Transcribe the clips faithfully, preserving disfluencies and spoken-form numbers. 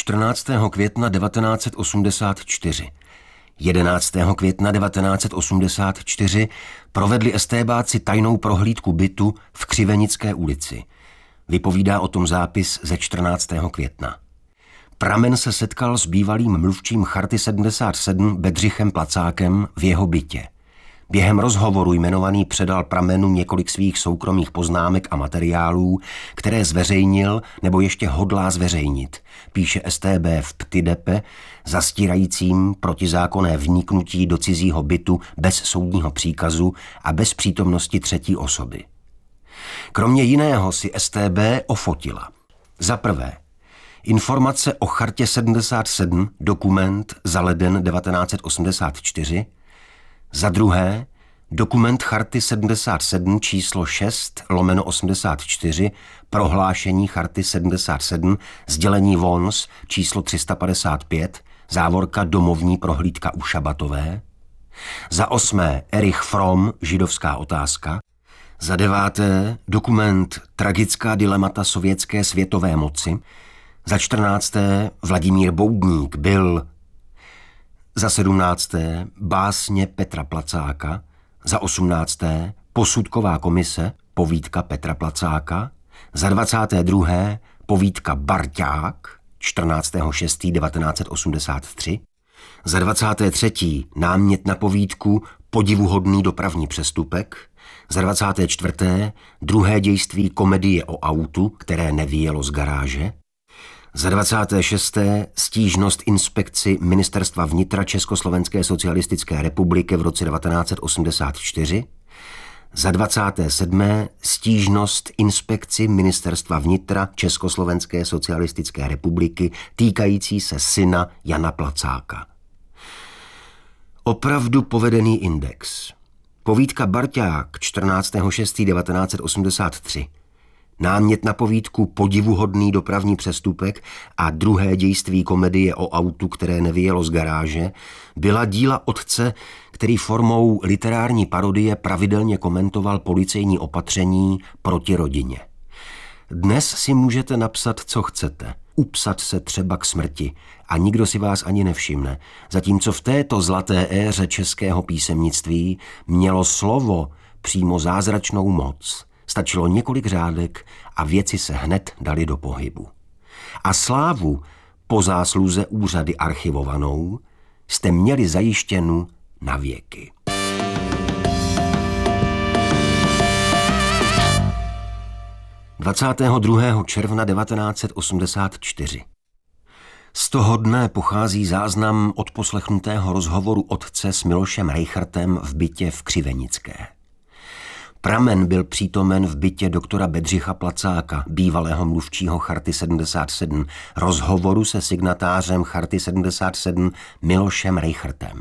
čtrnáctého května devatenáct set osmdesát čtyři. jedenáctého května devatenáct set osmdesát čtyři provedli estébáci tajnou prohlídku bytu v Křivenické ulici. Vypovídá o tom zápis ze čtrnáctého května. Pramen se setkal s bývalým mluvčím Charty sedmdesát sedm Bedřichem Placákem v jeho bytě. Během rozhovoru jmenovaný předal Pramenu několik svých soukromých poznámek a materiálů, které zveřejnil nebo ještě hodlá zveřejnit, píše S T B v Ptydepe, zastírajícím protizákonné vniknutí do cizího bytu bez soudního příkazu a bez přítomnosti třetí osoby. Kromě jiného si S T B ofotila. Za prvé, informace o Chartě sedmdesát sedm, dokument za leden devatenáct set osmdesát čtyři, za druhé, dokument Charty sedmdesát sedm číslo šest lomeno osmdesát čtyři, prohlášení Charty sedmdesát sedm, sdělení Vons číslo tři sta padesát pět, závorka domovní prohlídka u Šabatové. Za osmé, Erich Fromm, židovská otázka. Za deváté, dokument Tragická dilemata sovětské světové moci. Za čtrnácté, Vladimír Boudník byl... Za sedmnácté, básně Petra Placáka. Za osmnácté, posudková komise, povídka Petra Placáka. Za dvacáté druhé, povídka Barťák, čtrnáctého šestého devatenáct set osmdesát tři. Za dvacáté třetí, námět na povídku Podivuhodný dopravní přestupek. Za dvacáté čtvrté, druhé dějství komedie o autu, které nevyjelo z garáže. Za dvacáté šesté stížnost inspekci Ministerstva vnitra Československé socialistické republiky v roce devatenáct set osmdesát čtyři. Za dvacáté sedmé stížnost inspekci Ministerstva vnitra Československé socialistické republiky týkající se syna Jana Placáka. Opravdu povedený index. Povídka Barťák čtrnáctého šestého devatenáct set osmdesát tři. Námět na povídku Podivuhodný dopravní přestupek a druhé dějství komedie o autu, které nevyjelo z garáže, byla díla otce, který formou literární parodie pravidelně komentoval policejní opatření proti rodině. Dnes si můžete napsat, co chcete, upsat se třeba k smrti a nikdo si vás ani nevšimne, zatímco v této zlaté éře českého písemnictví mělo slovo přímo zázračnou moc. Stačilo několik řádek a věci se hned daly do pohybu. A slávu, po zásluze úřady archivovanou, jste měli zajištěnu na věky. dvacátého druhého června devatenáct set osmdesát čtyři. Z toho dne pochází záznam odposlechnutého rozhovoru otce s Milošem Rejchrtem v bytě v Křivenické. Pramen byl přítomen v bytě doktora Bedřicha Placáka, bývalého mluvčího Charty sedmdesát sedm, rozhovoru se signatářem Charty sedmdesát sedm Milošem Rejchrtem.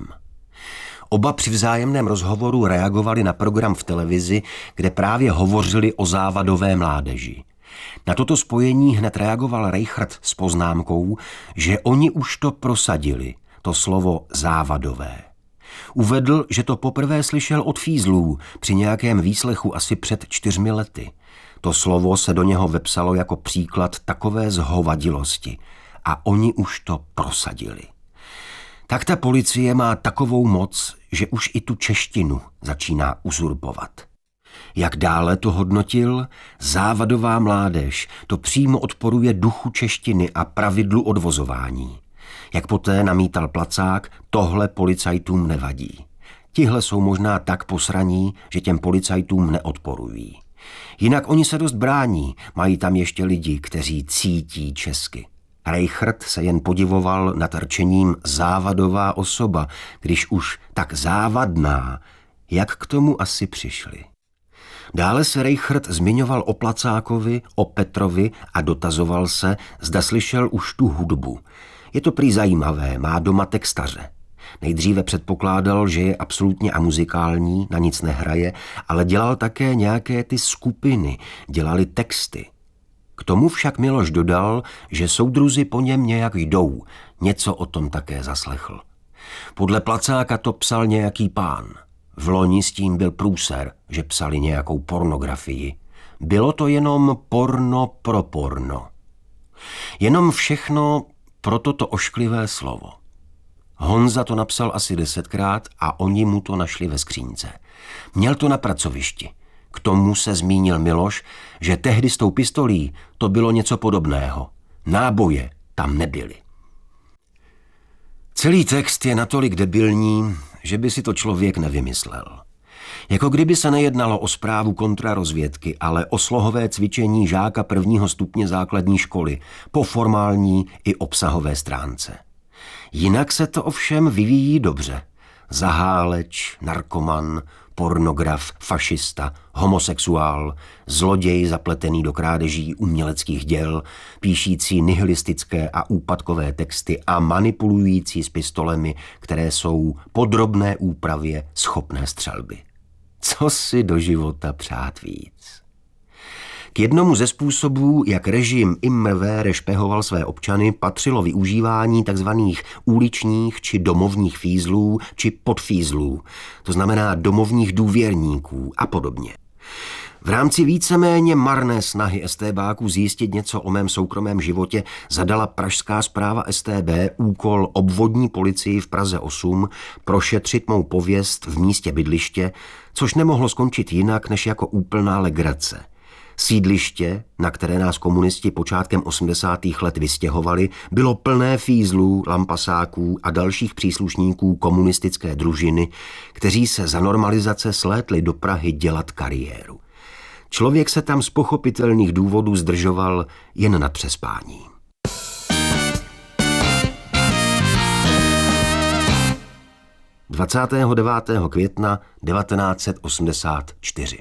Oba při vzájemném rozhovoru reagovali na program v televizi, kde právě hovořili o závadové mládeži. Na toto spojení hned reagoval Rejchrt s poznámkou, že oni už to prosadili, to slovo závadové. Uvedl, že to poprvé slyšel od fízlů při nějakém výslechu asi před čtyřmi lety. To slovo se do něho vepsalo jako příklad takové zhovadilosti a oni už to prosadili. Tak ta policie má takovou moc, že už i tu češtinu začíná uzurpovat. Jak dále to hodnotil, závadová mládež to přímo odporuje duchu češtiny a pravidlu odvozování. Jak poté namítal Placák, tohle policajtům nevadí. Tihle jsou možná tak posraní, že těm policajtům neodporují. Jinak oni se dost brání, mají tam ještě lidi, kteří cítí česky. Rejchrt se jen podivoval nad rčením závadová osoba, když už tak závadná, jak k tomu asi přišli. Dále se Rejchrt zmiňoval o Placákovi, o Petrovi a dotazoval se, zda slyšel už tu hudbu. Je to prý zajímavé, má doma textaře. Nejdříve předpokládal, že je absolutně amuzikální, na nic nehraje, ale dělal také nějaké ty skupiny, dělali texty. K tomu však Miloš dodal, že soudruzi po něm nějak jdou, něco o tom také zaslechl. Podle Placáka to psal nějaký pán. V loni s tím byl průser, že psali nějakou pornografii. Bylo to jenom porno pro porno. Jenom všechno proto to ošklivé slovo. Honza to napsal asi desetkrát a oni mu to našli ve skřínce. Měl to na pracovišti. K tomu se zmínil Miloš, že tehdy s tou pistolí to bylo něco podobného. Náboje tam nebyly. Celý text je natolik debilní, že by si to člověk nevymyslel. Jako kdyby se nejednalo o zprávu kontrarozvědky, ale o slohové cvičení žáka prvního stupně základní školy, po formální i obsahové stránce. Jinak se to ovšem vyvíjí dobře. Zaháleč, narkoman, pornograf, fašista, homosexuál, zloděj zapletený do krádeží uměleckých děl, píšící nihilistické a úpadkové texty a manipulující s pistolemi, které jsou po drobné úpravě schopné střelby. Co si do života přát víc? K jednomu ze způsobů, jak režim Imrvére špehoval své občany, patřilo využívání tzv. Uličních či domovních fízlů či podfízlů, to znamená domovních důvěrníků a podobně. V rámci víceméně marné snahy estébáků zjistit něco o mém soukromém životě zadala pražská správa es té bé úkol obvodní policii v Praze osm prošetřit mou pověst v místě bydliště, což nemohlo skončit jinak než jako úplná legrace. Sídliště, na které nás komunisti počátkem osmdesátých let vystěhovali, bylo plné fízlů, lampasáků a dalších příslušníků komunistické družiny, kteří se za normalizace slétli do Prahy dělat kariéru. Člověk se tam z pochopitelných důvodů zdržoval jen na přespání. dvacátého devátého května devatenáct set osmdesát čtyři.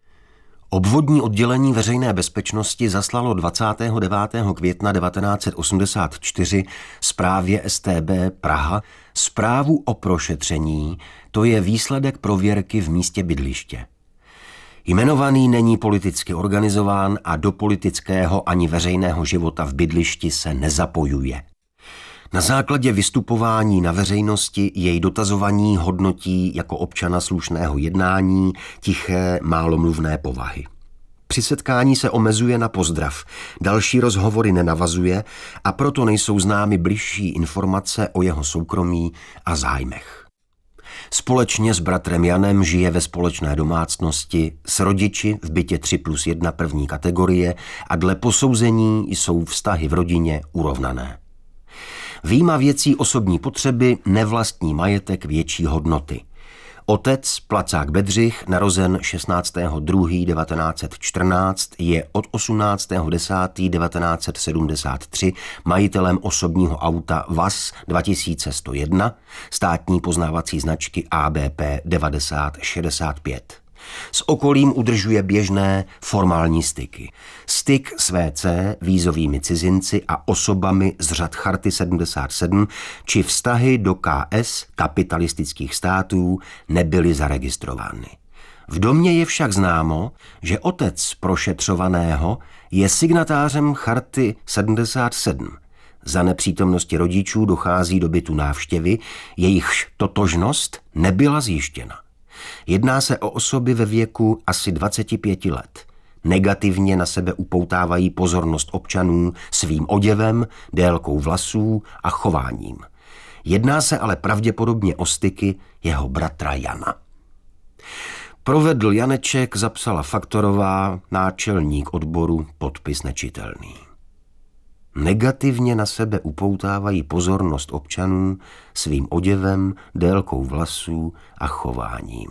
Obvodní oddělení veřejné bezpečnosti zaslalo dvacátého devátého května devatenáct set osmdesát čtyři zprávě es té bé Praha zprávu o prošetření, to je výsledek prověrky v místě bydliště. Jmenovaný není politicky organizován a do politického ani veřejného života v bydlišti se nezapojuje. Na základě vystupování na veřejnosti jej dotazovaní hodnotí jako občana slušného jednání, tiché, málomluvné povahy. Při setkání se omezuje na pozdrav, další rozhovory nenavazuje a proto nejsou známy bližší informace o jeho soukromí a zájmech. Společně s bratrem Janem žije ve společné domácnosti s rodiči v bytě tři plus jedna první kategorie a dle posouzení jsou vztahy v rodině urovnané. Vyjma věcí osobní potřeby, nevlastní majetek větší hodnoty. Otec, Placák Bedřich, narozen šestnáctého druhého devatenáct set čtrnáct, je od osmnáctého desátého devatenáct set sedmdesát tři majitelem osobního auta V A Z dva tisíce sto jedna, státní poznávací značky A B P devadesát šedesát pět. S okolím udržuje běžné formální styky. Styk s V C, vízovými cizinci a osobami z řad Charty sedmdesát sedm či vztahy do K S, kapitalistických států, nebyly zaregistrovány. V domě je však známo, že otec prošetřovaného je signatářem Charty sedmdesát sedm. Za nepřítomnosti rodičů dochází do bytu návštěvy, jejichž totožnost nebyla zjištěna. Jedná se o osoby ve věku asi dvacet pět let. Negativně na sebe upoutávají pozornost občanů svým oděvem, délkou vlasů a chováním. Jedná se ale pravděpodobně o styky jeho bratra Jana. Provedl Janeček, zapsala Faktorová, náčelník odboru, podpis nečitelný. Negativně na sebe upoutávají pozornost občanů svým oděvem, délkou vlasů a chováním.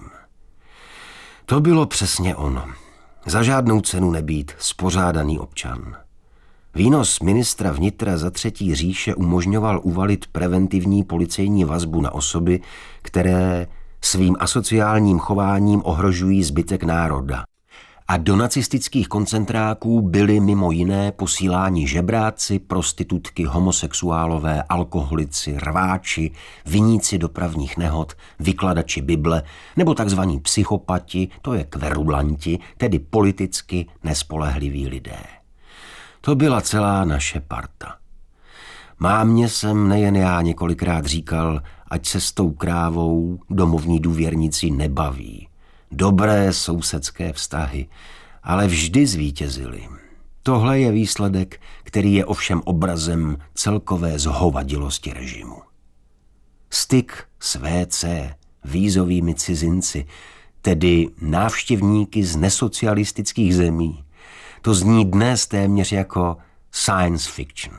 To bylo přesně ono. Za žádnou cenu nebýt spořádaný občan. Výnos ministra vnitra za třetí říše umožňoval uvalit preventivní policejní vazbu na osoby, které svým asociálním chováním ohrožují zbytek národa. A do nacistických koncentráků byli mimo jiné posíláni žebráci, prostitutky, homosexuálové, alkoholici, rváči, viníci dopravních nehod, vykladači Bible nebo takzvaní psychopati, to je kverulanti, tedy politicky nespolehliví lidé. To byla celá naše parta. Mámě jsem nejen já několikrát říkal, ať se s tou krávou domovní důvěrníci nebaví. Dobré sousedské vztahy, ale vždy zvítězily. Tohle je výsledek, který je ovšem obrazem celkové zhovadilosti režimu. Styk s V C, vízovými cizinci, tedy návštěvníky z nesocialistických zemí, to zní dnes téměř jako science fiction.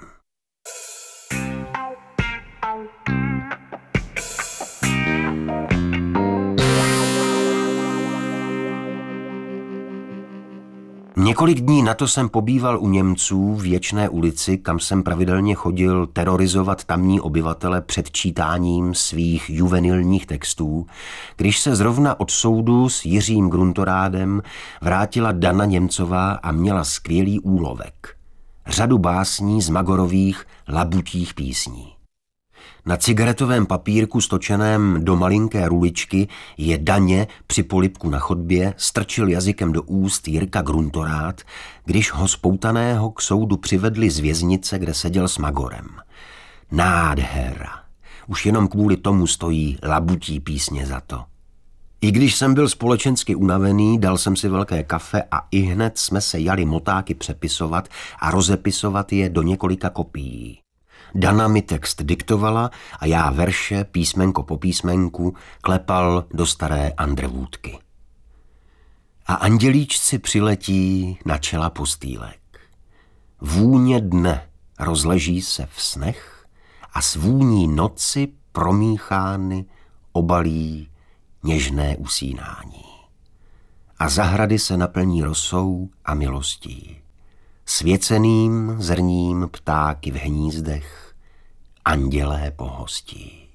Několik dní na to jsem pobýval u Němců v Věčné ulici, kam jsem pravidelně chodil terorizovat tamní obyvatele před čítáním svých juvenilních textů, když se zrovna od soudu s Jiřím Gruntorádem vrátila Dana Němcová a měla skvělý úlovek. Řadu básní z Magorových labutích písní. Na cigaretovém papírku stočeném do malinké ruličky je Daně při polibku na chodbě strčil jazykem do úst Jirka Gruntorád, když ho spoutaného k soudu přivedli z věznice, kde seděl s Magorem. Nádhera. Už jenom kvůli tomu stojí labutí písně za to. I když jsem byl společensky unavený, dal jsem si velké kafe a ihned jsme se jali motáky přepisovat a rozepisovat je do několika kopií. Dana mi text diktovala a já verše písmenko po písmenku klepal do staré Andrevůdky. A andělíčci přiletí na čela postýlek. Vůně dne rozleží se v snech a s vůní noci promíchány obalí něžné usínání. A zahrady se naplní rosou a milostí. Svěceným zrním ptáky v hnízdech andělé pohostí.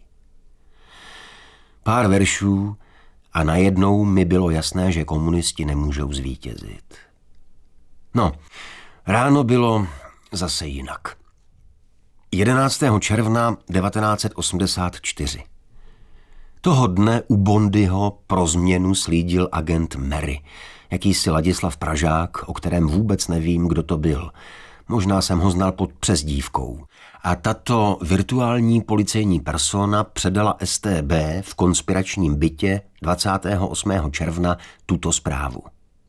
Pár veršů a najednou mi bylo jasné, že komunisti nemůžou zvítězit. No, ráno bylo zase jinak. jedenáctého června devatenáct set osmdesát čtyři. Toho dne u Bondyho pro změnu slídil agent Mary, jakýsi Ladislav Pražák, o kterém vůbec nevím, kdo to byl. Možná jsem ho znal pod přezdívkou. A tato virtuální policejní persona předala S T B v konspiračním bytě dvacátého osmého června tuto zprávu.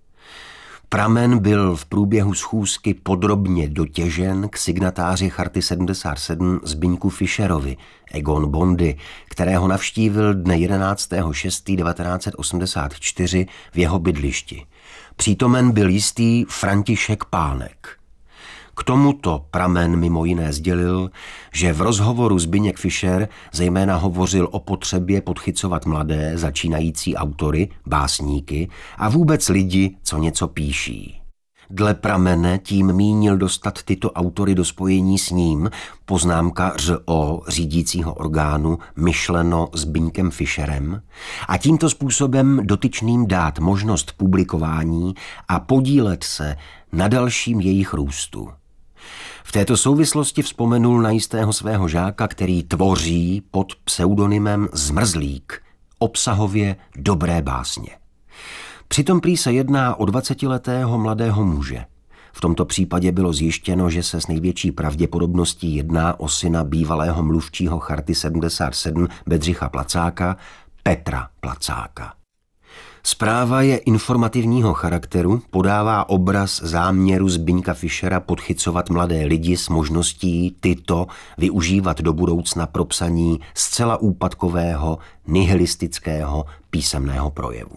Pramen byl v průběhu schůzky podrobně dotěžen k signatáři Charty sedmdesát sedm Zbyňku Fischerovi, Egon Bondy, kterého navštívil dne jedenáctého šestého devatenáct set osmdesát čtyři v jeho bydlišti. Přítomen byl jistý František Pánek. K tomuto Pramen mimo jiné sdělil, že v rozhovoru Zbyněk Fischer zejména hovořil o potřebě podchycovat mladé, začínající autory, básníky a vůbec lidi, co něco píší. Dle Pramene tím mínil dostat tyto autory do spojení s ním, poznámka Ř O řídícího orgánu myšleno Zbyňkem Fischerem, a tímto způsobem dotyčným dát možnost publikování a podílet se na dalším jejich růstu. V této souvislosti vzpomenul na jistého svého žáka, který tvoří pod pseudonymem Zmrzlík obsahově dobré básně. Přitom prý se jedná o dvacetiletého mladého muže. V tomto případě bylo zjištěno, že se s největší pravděpodobností jedná o syna bývalého mluvčího Charty sedmdesát sedm Bedřicha Placáka, Petra Placáka. Zpráva je informativního charakteru, podává obraz záměru Zbyňka Fischera podchycovat mladé lidi s možností tyto využívat do budoucna pro psaní zcela úpadkového, nihilistického písemného projevu.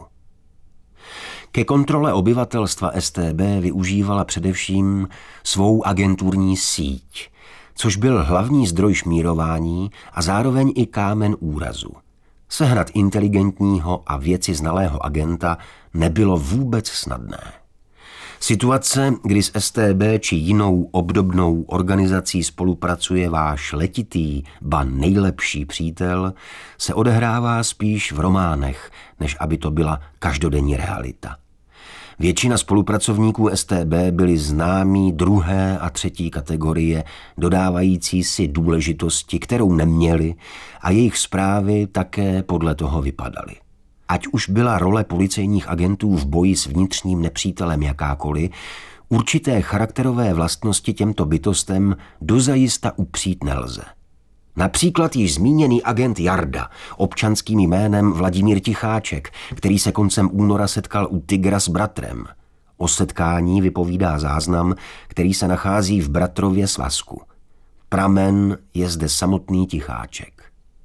Ke kontrole obyvatelstva S T B využívala především svou agenturní síť, což byl hlavní zdroj šmírování a zároveň i kámen úrazu. Sehnat inteligentního a věci znalého agenta nebylo vůbec snadné. Situace, kdy s S T B či jinou obdobnou organizací spolupracuje váš letitý, ba nejlepší přítel, se odehrává spíš v románech, než aby to byla každodenní realita. Většina spolupracovníků S T B byli známí druhé a třetí kategorie, dodávající si důležitosti, kterou neměli, a jejich zprávy také podle toho vypadaly. Ať už byla role policejních agentů v boji s vnitřním nepřítelem jakákoliv, určité charakterové vlastnosti těmto bytostem dozajista upřít nelze. Například již zmíněný agent Jarda, občanským jménem Vladimír Ticháček, který se koncem února setkal u Tygra s bratrem. O setkání vypovídá záznam, který se nachází v Bratrově svazku. Pramen je zde samotný Ticháček.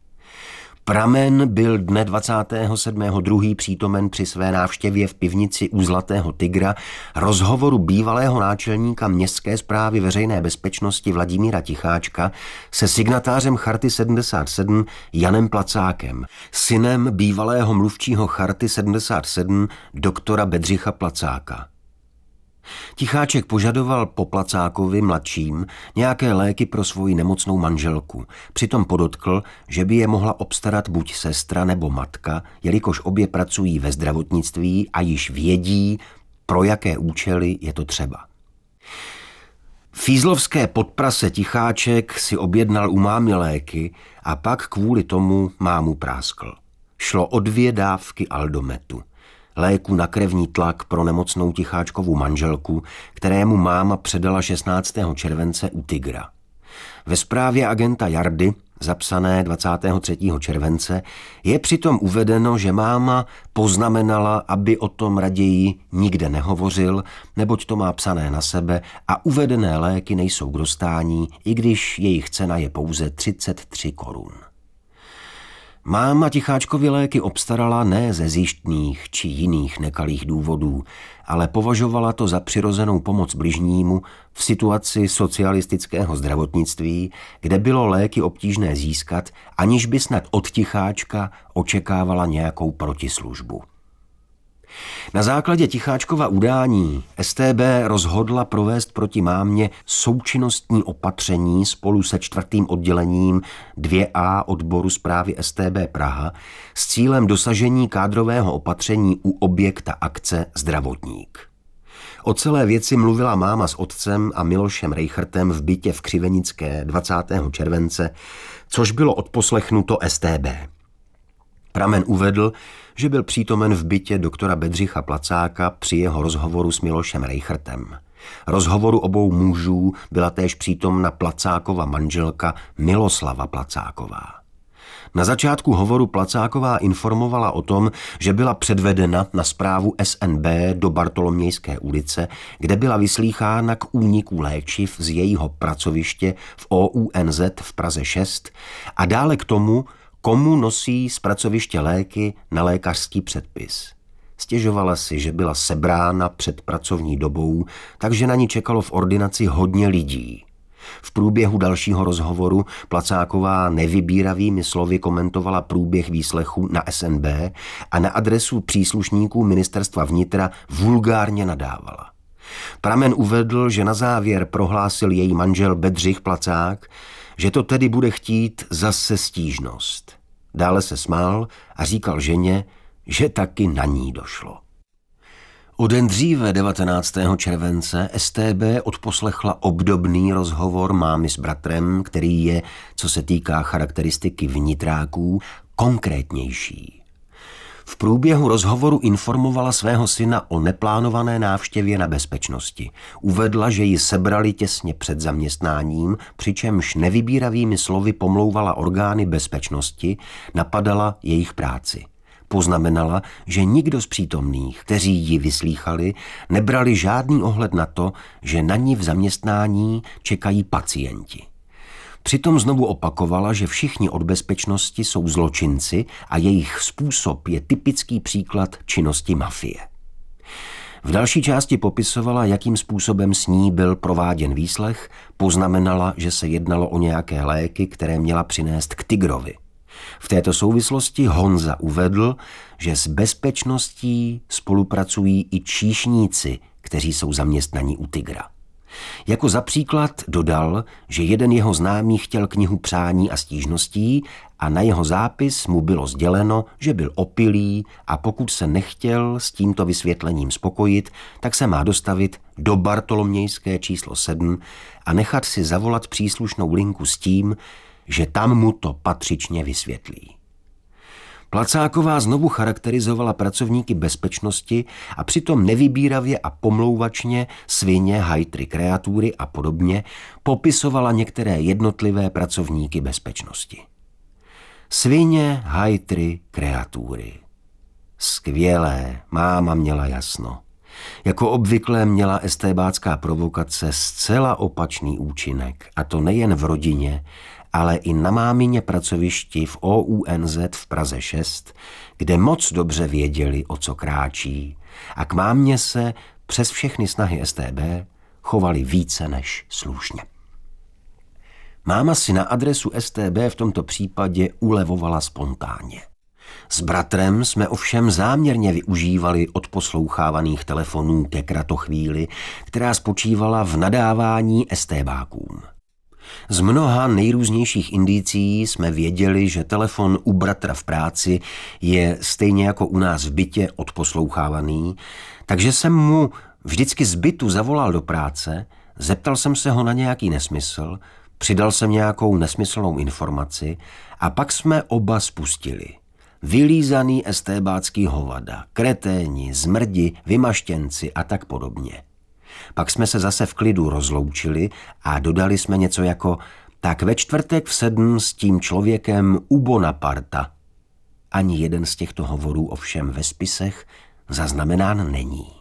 Pramen byl dne dvacátého sedmého druhého přítomen při své návštěvě v pivnici u Zlatého tygra rozhovoru bývalého náčelníka Městské správy veřejné bezpečnosti Vladimíra Ticháčka se signatářem Charty sedmdesát sedm Janem Placákem, synem bývalého mluvčího Charty sedmdesát sedm doktora Bedřicha Placáka. Ticháček požadoval po Placákovi mladším nějaké léky pro svoji nemocnou manželku. Přitom podotkl, že by je mohla obstarat buď sestra nebo matka, jelikož obě pracují ve zdravotnictví a již vědí, pro jaké účely je to třeba. Fízlovské podprase Ticháček si objednal u mámy léky a pak kvůli tomu mámu práskl. Šlo o dvě dávky aldometu, léku na krevní tlak pro nemocnou Ticháčkovu manželku, kterému máma předala šestnáctého července u Tygra. Ve zprávě agenta Jardy, zapsané dvacátého třetího července, je přitom uvedeno, že máma poznamenala, aby o tom raději nikde nehovořil, neboť to má psané na sebe a uvedené léky nejsou k dostání, i když jejich cena je pouze třicet tři korun. Máma Ticháčkovi léky obstarala ne ze zištných či jiných nekalých důvodů, ale považovala to za přirozenou pomoc bližnímu v situaci socialistického zdravotnictví, kde bylo léky obtížné získat, aniž by snad od Ticháčka očekávala nějakou protislužbu. Na základě Ticháčkova udání S T B rozhodla provést proti mámě součinnostní opatření spolu se čtvrtým oddělením dvě A odboru správy S T B Praha s cílem dosažení kádrového opatření u objekta akce Zdravotník. O celé věci mluvila máma s otcem a Milošem Rejchrtem v bytě v Křivenické dvacátého července, což bylo odposlechnuto S T B. Pramen uvedl, že byl přítomen v bytě doktora Bedřicha Placáka při jeho rozhovoru s Milošem Rejchrtem. Rozhovoru obou mužů byla též přítomna Placákova manželka Miloslava Placáková. Na začátku hovoru Placáková informovala o tom, že byla předvedena na správu S N B do Bartolomějské ulice, kde byla vyslýchána k úniku léčiv z jejího pracoviště v O U N Z v Praze šest a dále k tomu, komu nosí z pracoviště léky na lékařský předpis. Stěžovala si, že byla sebrána před pracovní dobou, takže na ní čekalo v ordinaci hodně lidí. V průběhu dalšího rozhovoru Placáková nevybíravými slovy komentovala průběh výslechu na S N B a na adresu příslušníků ministerstva vnitra vulgárně nadávala. Pramen uvedl, že na závěr prohlásil její manžel Bedřich Placák, že to tedy bude chtít zase stížnost. Dále se smál a říkal ženě, že taky na ní došlo. O den dříve, devatenáctého července, S T B odposlechla obdobný rozhovor mámy s bratrem, který je, co se týká charakteristiky vnitráků, konkrétnější. V průběhu rozhovoru informovala svého syna o neplánované návštěvě na bezpečnosti. Uvedla, že ji sebrali těsně před zaměstnáním, přičemž nevybíravými slovy pomlouvala orgány bezpečnosti, napadala jejich práci. Poznamenala, že nikdo z přítomných, kteří ji vyslýchali, nebrali žádný ohled na to, že na ní v zaměstnání čekají pacienti. Přitom znovu opakovala, že všichni od bezpečnosti jsou zločinci a jejich způsob je typický příklad činnosti mafie. V další části popisovala, jakým způsobem s ní byl prováděn výslech, poznamenala, že se jednalo o nějaké léky, které měla přinést k Tygrovi. V této souvislosti Honza uvedl, že s bezpečností spolupracují i číšníci, kteří jsou zaměstnaní u Tygra. Jako za příklad dodal, že jeden jeho známý chtěl knihu přání a stížností a na jeho zápis mu bylo sděleno, že byl opilý a pokud se nechtěl s tímto vysvětlením spokojit, tak se má dostavit do Bartolomějské číslo sedm a nechat si zavolat příslušnou linku s tím, že tam mu to patřičně vysvětlí. Placáková znovu charakterizovala pracovníky bezpečnosti a přitom nevybíravě a pomlouvačně svině, hajtry, kreatury a podobně popisovala některé jednotlivé pracovníky bezpečnosti. Svině, hajtry, kreatury. Skvělé, máma měla jasno. Jako obvykle měla estébácká provokace zcela opačný účinek, a to nejen v rodině, ale i na mámině pracovišti v O U N Z v Praze šest, kde moc dobře věděli, o co kráčí, a k mámě se přes všechny snahy S T B chovali více než slušně. Máma si na adresu S T B v tomto případě ulevovala spontánně. S bratrem jsme ovšem záměrně využívali odposlouchávaných telefonů ke kratochvíli, která spočívala v nadávání estébákům. Z mnoha nejrůznějších indicií jsme věděli, že telefon u bratra v práci je stejně jako u nás v bytě odposlouchávaný, takže jsem mu vždycky z bytu zavolal do práce, zeptal jsem se ho na nějaký nesmysl, přidal jsem nějakou nesmyslnou informaci a pak jsme oba spustili. Vylízaný estébácký hovada, kreténi, zmrdi, vymaštěnci a tak podobně. Pak jsme se zase v klidu rozloučili a dodali jsme něco jako tak ve čtvrtek v sedm s tím člověkem u Bonaparta. Ani jeden z těchto hovorů ovšem ve spisech zaznamenán není.